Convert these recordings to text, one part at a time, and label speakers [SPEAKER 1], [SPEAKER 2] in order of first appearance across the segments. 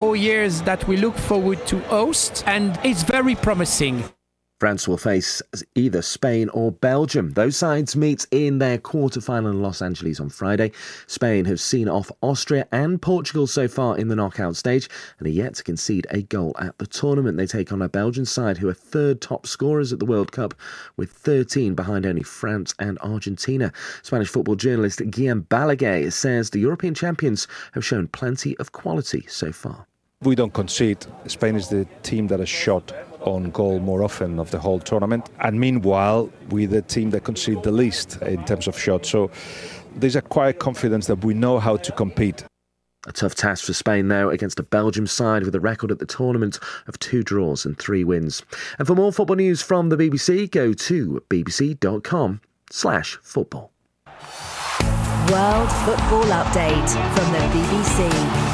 [SPEAKER 1] 4 years that we look forward to host, and it's very promising.
[SPEAKER 2] France will face either Spain or Belgium. Those sides meet in their quarter-final in Los Angeles on Friday. Spain have seen off Austria and Portugal so far in the knockout stage and are yet to concede a goal at the tournament. They take on a Belgian side who are third top scorers at the World Cup, with 13 behind only France and Argentina. Spanish football journalist Guillem Balaguer says the European champions have shown plenty of quality so far.
[SPEAKER 3] We don't concede. Spain is the team that has shot on goal more often of the whole tournament. And meanwhile, we're the team that concede the least in terms of shots. So there's a quiet confidence that we know how to compete.
[SPEAKER 2] A tough task for Spain, though, against a Belgium side with a record at the tournament of 2 draws and 3 wins. And for more football news from the BBC, go to bbc.com/football.
[SPEAKER 4] World Football Update from the BBC.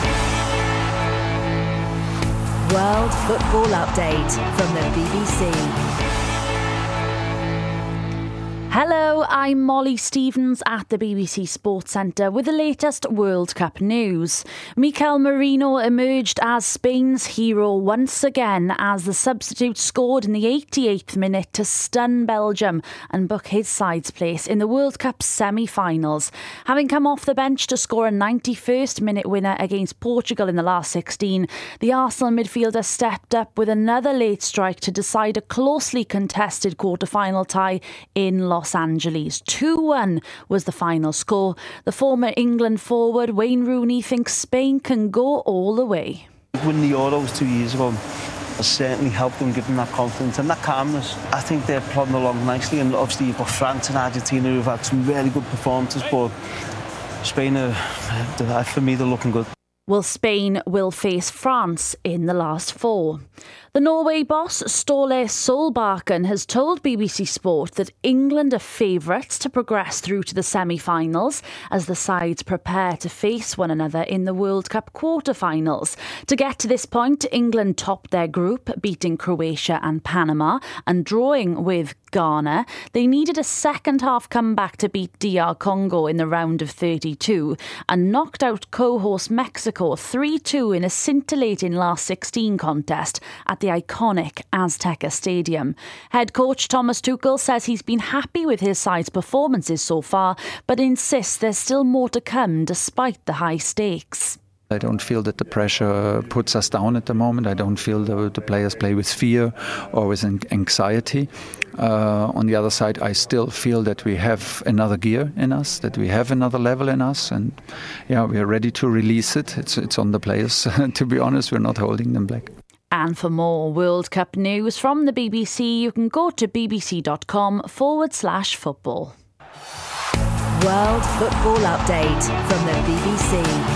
[SPEAKER 4] World Football Update from the BBC. Hello, I'm Molly Stevens at the BBC Sports Centre with the latest World Cup news. Mikel Merino emerged as Spain's hero once again as the substitute scored in the 88th minute to stun Belgium and book his side's place in the World Cup semi-finals. Having come off the bench to score a 91st minute winner against Portugal in the last 16, the Arsenal midfielder stepped up with another late strike to decide a closely contested quarter-final tie in Los Angeles. 2-1 was the final score. The former England forward Wayne Rooney thinks Spain can go all the way.
[SPEAKER 5] Winning the Euros 2 years ago has certainly helped them, give them that confidence and that calmness. I think they're plodding along nicely, and obviously you've got France and Argentina who've had some really good performances, but Spain, for me, they're looking good.
[SPEAKER 4] Well, Spain will face France in the last 4. The Norway boss, Ståle Solbakken, has told BBC Sport that England are favourites to progress through to the semi-finals as the sides prepare to face one another in the World Cup quarter-finals. To get to this point, England topped their group, beating Croatia and Panama and drawing with Ghana. They needed a second-half comeback to beat DR Congo in the round of 32 and knocked out co-host Mexico 3-2 in a scintillating last 16 contest at the iconic Azteca Stadium. Head coach Thomas Tuchel says he's been happy with his side's performances so far, but insists there's still more to come despite the high stakes.
[SPEAKER 6] I don't feel that the pressure puts us down at the moment. I don't feel the players play with fear or with anxiety. On the other side, I still feel that we have another gear in us, that we have another level in us, and we are ready to release it. It's on the players. To be honest, we're not holding them back.
[SPEAKER 4] And for more World Cup news from the BBC, you can go to bbc.com/football. World Football Update from the BBC.